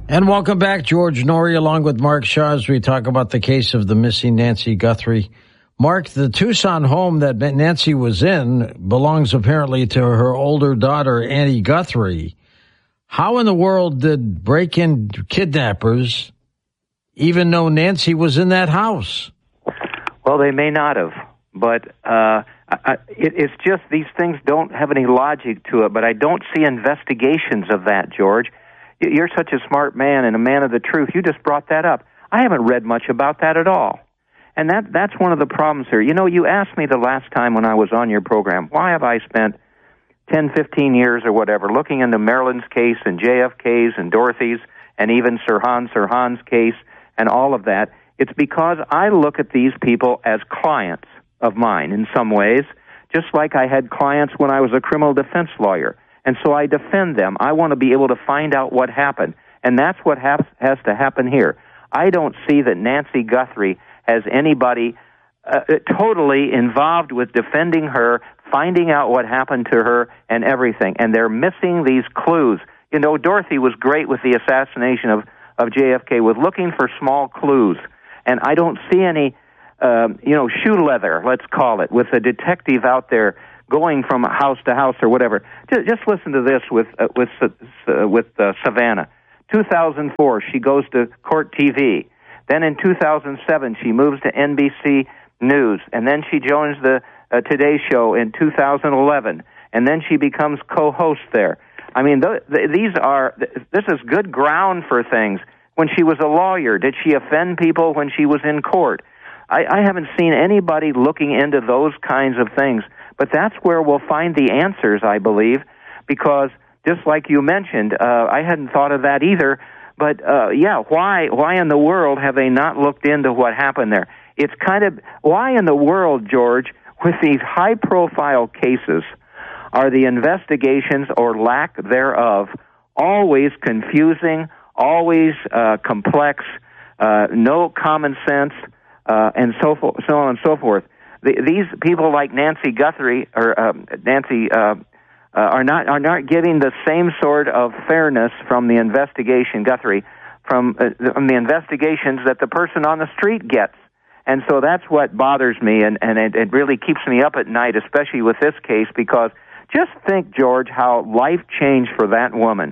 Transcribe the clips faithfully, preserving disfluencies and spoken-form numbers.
And welcome back, George Noory, along with Mark Shaw, as we talk about the case of the missing Nancy Guthrie. Mark, the Tucson home that Nancy was in belongs apparently to her older daughter, Annie Guthrie. How in the world did break-in kidnappers even know Nancy was in that house? Well, they may not have, but uh, I, it, it's just these things don't have any logic to it, but I don't see investigations of that, George. You're such a smart man and a man of the truth. You just brought that up. I haven't read much about that at all. And that that's one of the problems here. You know, you asked me the last time when I was on your program, why have I spent ten, fifteen years or whatever looking into Marilyn's case and J F K's and Dorothy's and even Sirhan Sirhan's case and all of that? It's because I look at these people as clients of mine in some ways, just like I had clients when I was a criminal defense lawyer. And so I defend them. I want to be able to find out what happened. And that's what has, has to happen here. I don't see that Nancy Guthrie has anybody uh, totally involved with defending her, finding out what happened to her and everything. And they're missing these clues. You know, Dorothy was great with the assassination of, of J F K, with looking for small clues. And I don't see any, um, you know, shoe leather, let's call it, with a detective out there going from house to house or whatever. Just, just listen to this with uh, with uh, with uh, Savannah. two thousand four, she goes to Court T V. Then in two thousand seven, she moves to N B C News, and then she joins the uh, Today Show in two thousand eleven, and then she becomes co-host there. I mean, th- th- these are th- this is good ground for things. When she was a lawyer, did she offend people when she was in court? I, I haven't seen anybody looking into those kinds of things. But that's where we'll find the answers, I believe, because just like you mentioned, uh, I hadn't thought of that either. But, uh, yeah, why why in the world have they not looked into what happened there? It's kind of, why in the world, George, with these high-profile cases, are the investigations or lack thereof always confusing, always uh, complex, uh, no common sense, uh, and so, fo- so on and so forth? The, these people like Nancy Guthrie or uh, Nancy uh, uh, are not are not getting the same sort of fairness from the investigation, Guthrie, from, uh, from the investigations that the person on the street gets. And so that's what bothers me, and, and it, it really keeps me up at night, especially with this case, because just think, George, how life changed for that woman.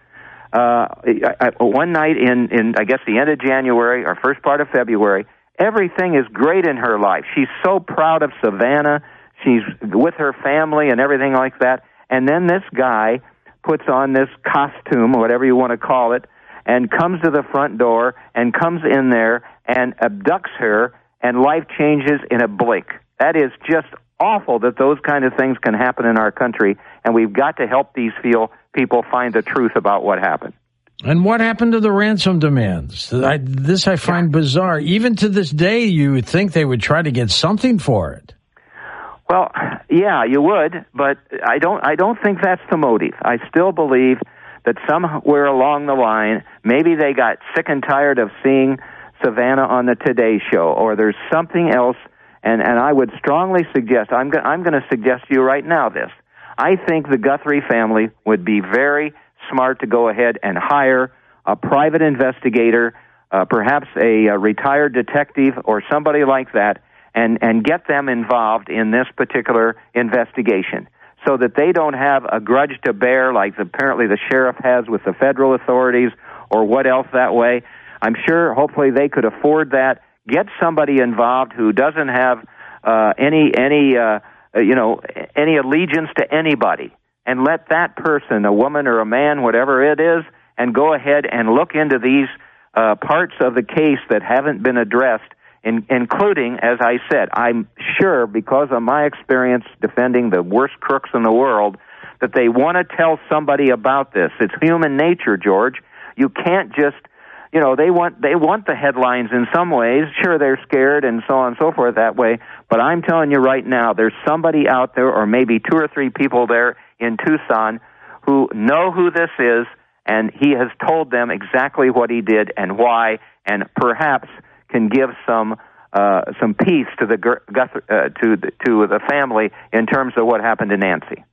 Uh, I, I, one night in, in, I guess, the end of January or first part of February, everything is great in her life. She's so proud of Savannah. She's with her family and everything like that. And then this guy puts on this costume, whatever you want to call it, and comes to the front door and comes in there and abducts her, and life changes in a blink. That is just awful that those kind of things can happen in our country, and we've got to help these feel, people find the truth about what happened. And what happened to the ransom demands? I, this I find bizarre. Even to this day, you would think they would try to get something for it. Well, yeah, you would, but I don't. I don't think that's the motive. I still believe that somewhere along the line, maybe they got sick and tired of seeing Savannah on the Today Show, or there's something else. And, and I would strongly suggest. I'm go- I'm going to suggest to you right now this. I think the Guthrie family would be very smart to go ahead and hire a private investigator, uh, perhaps a, a retired detective or somebody like that, and, and get them involved in this particular investigation so that they don't have a grudge to bear like apparently the sheriff has with the federal authorities or what else that way. I'm sure hopefully they could afford that. Get somebody involved who doesn't have uh, any, any uh, you know, any allegiance to anybody, and let that person, a woman or a man, whatever it is, and go ahead and look into these uh, parts of the case that haven't been addressed, in, including, as I said, I'm sure, because of my experience defending the worst crooks in the world, that they want to tell somebody about this. It's human nature, George. You can't just, you know, they want they want the headlines in some ways. Sure, they're scared and so on and so forth that way, but I'm telling you right now, there's somebody out there, or maybe two or three people there in Tucson who know who this is, and he has told them exactly what he did and why, and perhaps can give some uh, some peace to the uh, to the, to the family in terms of what happened to Nancy.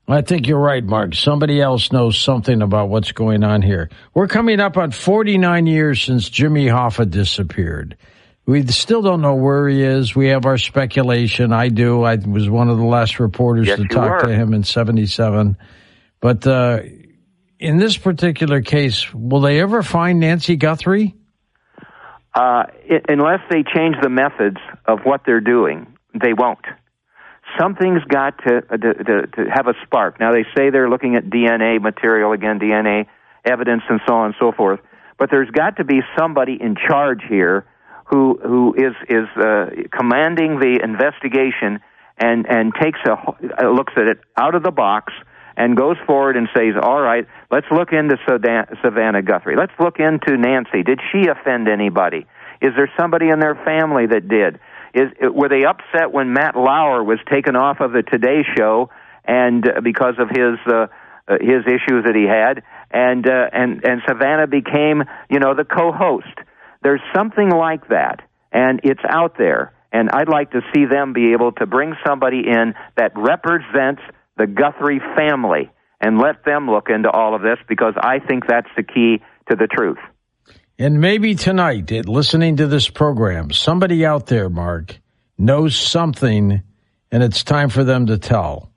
I think you're right, Mark. Somebody else knows something about what's going on here. We're coming up on forty-nine years since Jimmy Hoffa disappeared. We still don't know where he is. We have our speculation. I do. I was one of the last reporters yes, to talk were. to him in seventy-seven. But uh, in this particular case, will they ever find Nancy Guthrie? Uh, it, unless they change the methods of what they're doing, they won't. Something's got to, to, to, to have a spark. Now, they say they're looking at D N A material, again, D N A evidence and so on and so forth. But there's got to be somebody in charge here who who is, is uh, commanding the investigation and, and takes a, uh, looks at it out of the box and goes forward and says, all right, let's look into Savannah Guthrie. Let's look into Nancy. Did she offend anybody? Is there somebody in their family that did? Is, were they upset when Matt Lauer was taken off of the Today Show and uh, because of his uh, uh, his issues that he had, and uh, and and Savannah became, you know, the co-host? There's something like that, and it's out there. And I'd like to see them be able to bring somebody in that represents the Guthrie family and let them look into all of this, because I think that's the key to the truth. And maybe tonight, listening to this program, somebody out there, Mark, knows something, and it's time for them to tell.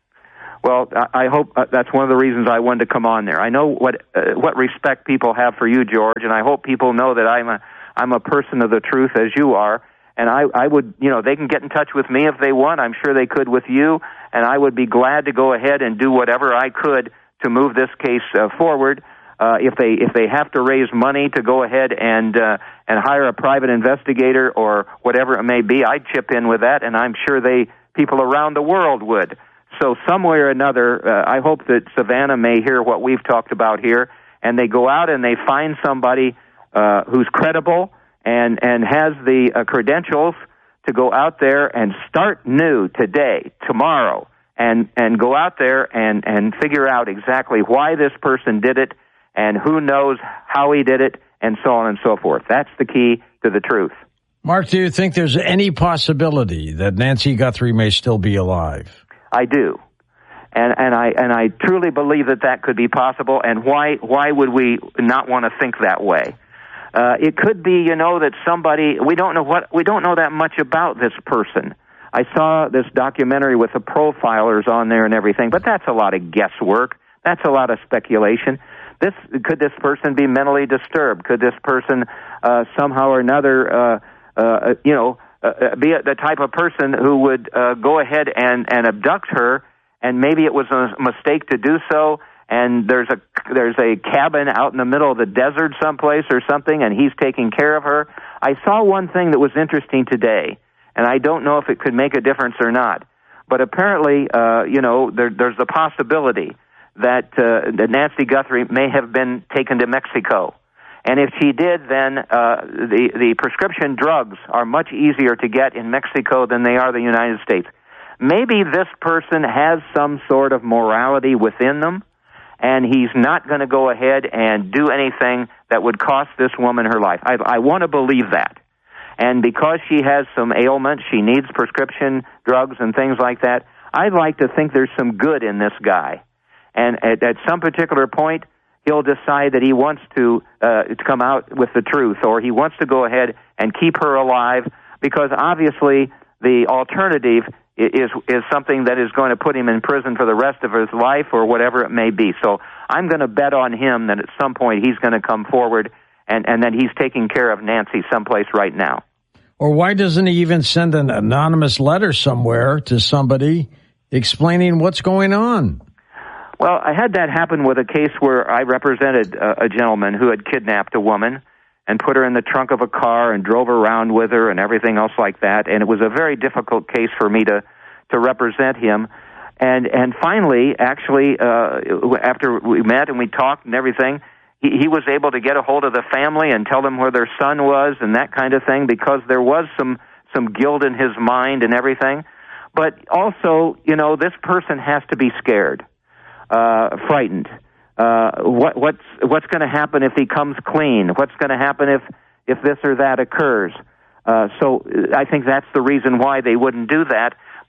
Well, I hope uh, that's one of the reasons I wanted to come on there. I know what uh, what respect people have for you, George, and I hope people know that I'm a I'm a person of the truth, as you are. And I, I would, you know, they can get in touch with me if they want. I'm sure they could with you, and I would be glad to go ahead and do whatever I could to move this case uh, forward. Uh, if they if they have to raise money to go ahead and uh, and hire a private investigator or whatever it may be, I'd chip in with that, and I'm sure they people around the world would. So some way or another, uh, I hope that Savannah may hear what we've talked about here, and they go out and they find somebody uh, who's credible and and has the uh, credentials to go out there and start new today, tomorrow, and and go out there and and figure out exactly why this person did it, and who knows how he did it, and so on and so forth. That's the key to the truth. Mark, do you think there's any possibility that Nancy Guthrie may still be alive? I do. And and I and I truly believe that that could be possible, and why why would we not want to think that way? Uh, it could be, you know, that somebody, we don't know what we don't know that much about this person. I saw this documentary with the profilers on there and everything, but that's a lot of guesswork. That's a lot of speculation. This could this person be mentally disturbed? Could this person uh, somehow or another, uh, uh, you know, uh, be the type of person who would uh, go ahead and, and abduct her, and maybe it was a mistake to do so, and there's a there's a cabin out in the middle of the desert someplace or something, and he's taking care of her. I saw one thing that was interesting today, and I don't know if it could make a difference or not, but apparently, uh, you know, there, there's the possibility that, uh, that Nancy Guthrie may have been taken to Mexico. And if she did, then uh, the, the prescription drugs are much easier to get in Mexico than they are the United States. Maybe this person has some sort of morality within them, and he's not going to go ahead and do anything that would cost this woman her life. I, I want to believe that. And because she has some ailment, she needs prescription drugs and things like that, I'd like to think there's some good in this guy. And at, at some particular point, he'll decide that he wants to, uh, to come out with the truth, or he wants to go ahead and keep her alive, because obviously the alternative is is something that is going to put him in prison for the rest of his life, or whatever it may be. So I'm going to bet on him that at some point he's going to come forward, and, and that he's taking care of Nancy someplace right now. Or why doesn't he even send an anonymous letter somewhere to somebody explaining what's going on? Well, I had that happen with a case where I represented a, a gentleman who had kidnapped a woman and put her in the trunk of a car and drove around with her and everything else like that. And it was a very difficult case for me to, to represent him. And and finally, actually, uh, after we met and we talked and everything, he, he was able to get a hold of the family and tell them where their son was and that kind of thing, because there was some, some guilt in his mind and everything. But also, you know, this person has to be scared. Uh, frightened. Uh, what, what's what's going to happen if he comes clean? What's going to happen if if this or that occurs? Uh, so I think that's the reason why they wouldn't do that.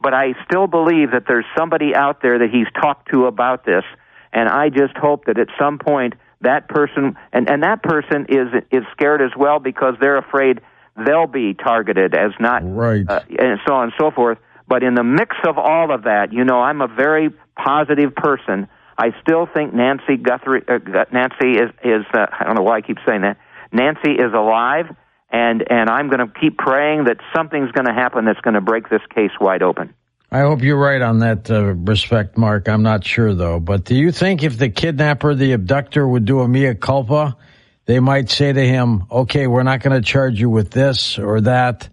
but I still believe that there's somebody out there that he's talked to about this, and I just hope that at some point that person, and, and that person is is scared as well because they're afraid they'll be targeted as not, right, uh, and so on and so forth. But in the mix of all of that, you know, I'm a very positive person. I still think Nancy Guthrie, uh, Nancy is, is uh, I don't know why I keep saying that, Nancy is alive, and, and I'm going to keep praying that something's going to happen that's going to break this case wide open. I hope you're right on that uh, respect, Mark. I'm not sure, though. But do you think if the kidnapper, the abductor, would do a mea culpa, they might say to him, okay, we're not going to charge you with this or that,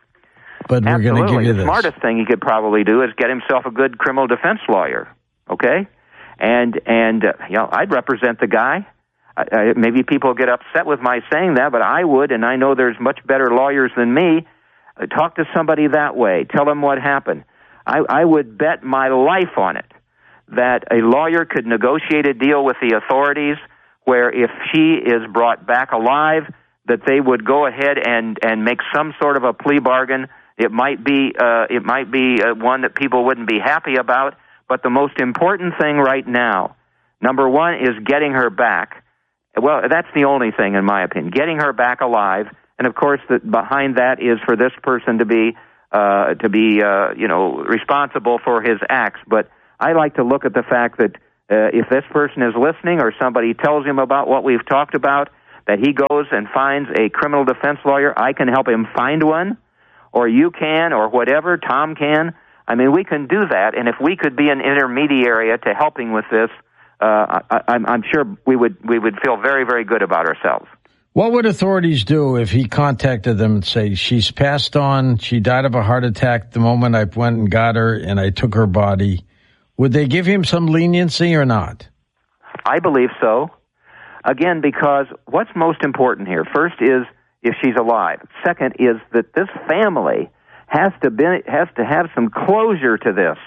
but we're going to give you this? The smartest thing he could probably do is get himself a good criminal defense lawyer, okay? And, and uh, you know, I'd represent the guy. I, I, maybe people get upset with my saying that, but I would, and I know there's much better lawyers than me. Uh, talk to somebody that way. Tell them what happened. I, I would bet my life on it that a lawyer could negotiate a deal with the authorities where if she is brought back alive, that they would go ahead and, and make some sort of a plea bargain. It might be uh, it might be uh, one that people wouldn't be happy about, but the most important thing right now, number one, is getting her back. Well, that's the only thing, in my opinion, getting her back alive. And, of course, the, behind that is for this person to be Uh, to be, uh, you know, responsible for his acts. But I like to look at the fact that uh, if this person is listening or somebody tells him about what we've talked about, that he goes and finds a criminal defense lawyer. I can help him find one, or you can, or whatever, Tom can. I mean, we can do that, and if we could be an intermediary to helping with this, uh, I, I'm, I'm sure we would we would feel very, very good about ourselves. What would authorities do if he contacted them and say, she's passed on, she died of a heart attack the moment I went and got her and I took her body? Would they give him some leniency or not? I believe so. Again, because what's most important here, first is if she's alive. Second is that this family has to be, has to have some closure to this.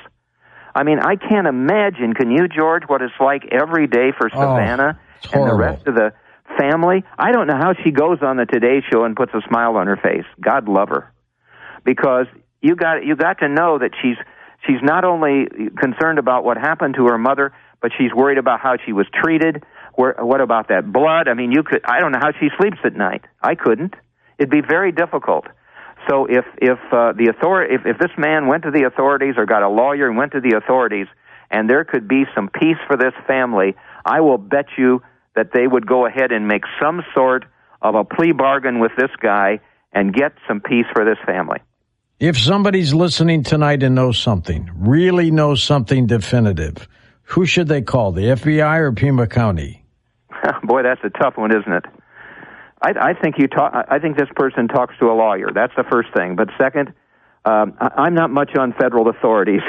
I mean, I can't imagine, can you, George, what it's like every day for Savannah oh, and the rest of the family? I don't know how she goes on the Today Show and puts a smile on her face. God love her, because you got you got to know that she's she's not only concerned about what happened to her mother, but she's worried about how she was treated. Where, what about that blood? I mean, you could. I don't know how she sleeps at night. I couldn't. It'd be very difficult. So if if uh, the author if if this man went to the authorities or got a lawyer and went to the authorities, and there could be some peace for this family, I will bet you that they would go ahead and make some sort of a plea bargain with this guy and get some peace for this family. If somebody's listening tonight and knows something, really knows something definitive, who should they call, the F B I or Pima County? Boy, that's a tough one, isn't it? I, I think you talk, I think this person talks to a lawyer. That's the first thing. But second, um, I, I'm not much on federal authorities,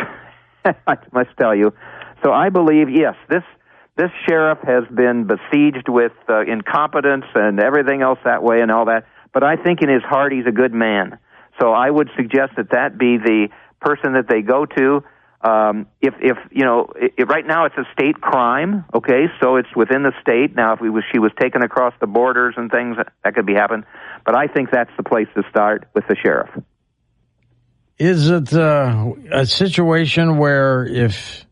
I must tell you. So I believe, yes, this This sheriff has been besieged with uh, incompetence and everything else that way and all that, but I think in his heart he's a good man. So I would suggest that that be the person that they go to. Um, if, if you know, if, right now it's a state crime, okay, so it's within the state. Now, if we was, she was taken across the borders and things, that could be happen. But I think that's the place to start, with the sheriff. Is it uh, a situation where if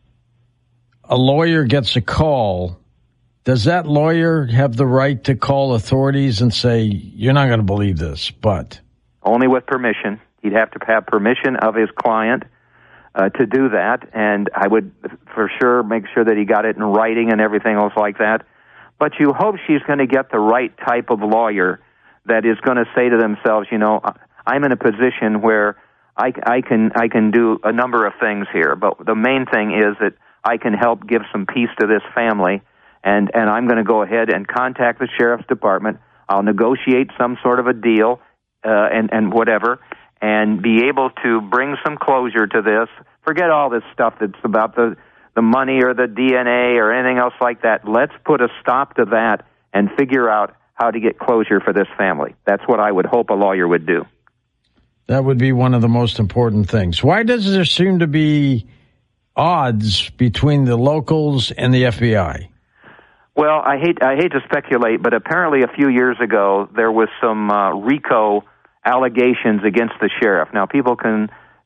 a lawyer gets a call, does that lawyer have the right to call authorities and say, you're not going to believe this, but? Only with permission. He'd have to have permission of his client uh, to do that, and I would for sure make sure that he got it in writing and everything else like that. But you hope she's going to get the right type of lawyer that is going to say to themselves, you know, I'm in a position where I, I can I can do a number of things here, but the main thing is that I can help give some peace to this family, and, and I'm going to go ahead and contact the sheriff's department. I'll negotiate some sort of a deal uh, and, and whatever, and be able to bring some closure to this. Forget all this stuff that's about the, the money or the D N A or anything else like that. Let's put a stop to that and figure out how to get closure for this family. That's what I would hope a lawyer would do. That would be one of the most important things. Why does there seem to be odds between the locals and the F B I? Well, I hate I hate to speculate, but apparently a few years ago there was some uh, RICO allegations against the sheriff. Now, people can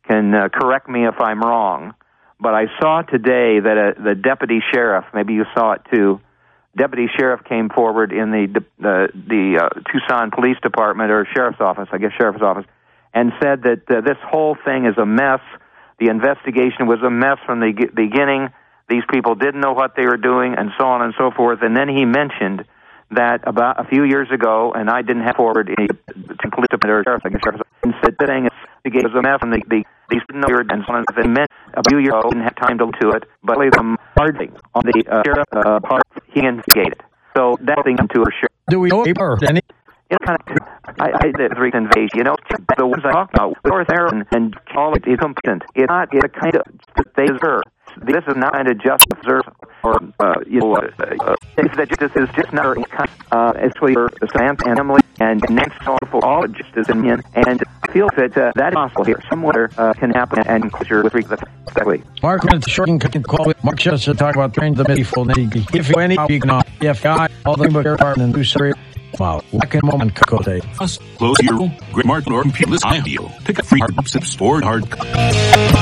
can uh, correct me if I'm wrong, but I saw today that a, the deputy sheriff, maybe you saw it too, deputy sheriff came forward in the the, the uh, Tucson Police Department, or sheriff's office, I guess sheriff's office, and said that uh, this whole thing is a mess. The investigation was a mess from the g- beginning. These people didn't know what they were doing, and so on and so forth. And then he mentioned that about a few years ago, and I didn't have forward any to police department or sheriff's, I guess sheriff's, and said that thing it was a mess, and the, the these didn't know and so on. It meant a few years ago, didn't have time to look to it, but them hardly on the uh, sheriff uh, part, he investigated. So that thing to her sheriff. Do we know any? It kind of, I, I, the Greek invasion, you know, the ones I talk about, North Aaron and all it is competent. It's not, it's a kind of, they deserve. This is not kind of justice or, uh, you know, uh, uh, that justice is just not, uh, it's for your Samantha and Emily and Nancy for all justice in men, and I feel that, uh, that is possible here. Somewhere, uh, can happen and closure with Greek, exactly. Mark, it's short and can call it. Mark just to talk about trying the medieval nitty. If you any, you can, if I, all the book department and do sorry. Wow. Whack him on Cocote. Close your Great Martin or Peerless Ideal. Pick up free hard or hard.